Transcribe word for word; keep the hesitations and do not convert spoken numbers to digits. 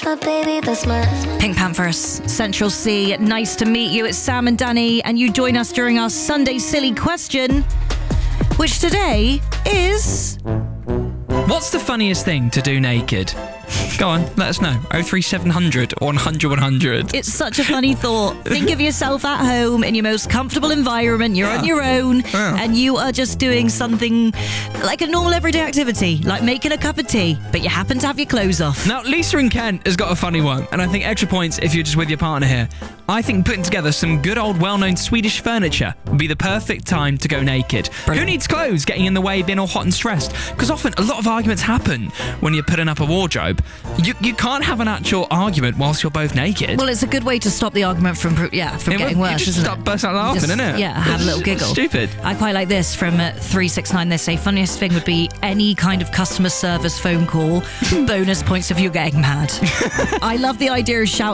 my baby, that's my... Pink Panthers, Central C, nice to meet you. It's Sam and Danny, and you join us during our Sunday Silly Question, which today is... What's the funniest thing to do naked? Go on, let us know. oh three seven hundred or one hundred one hundred. It's such a funny thought. Think of yourself at home in your most comfortable environment. You're Yeah. on your own, Yeah. and you are just doing something like a normal everyday activity, like making a cup of tea, but you happen to have your clothes off. Now, Lisa in Kent has got a funny one, and I think extra points if you're just with your partner here. I think putting together some good old well-known Swedish furniture would be the perfect time to go naked. Brilliant. Who needs clothes getting in the way, being all hot and stressed? Because often a lot of arguments happen when you're putting up a wardrobe. You you can't have an actual argument whilst you're both naked. Well, it's a good way to stop the argument from yeah from It getting would- you worse, just isn't start it? bursting out laughing, Just- innit? Yeah, have a little It's giggle. stupid. I quite like this from uh, three six nine. They say funniest thing would be any kind of customer service phone call. Bonus points if you're getting mad. I love the idea of shout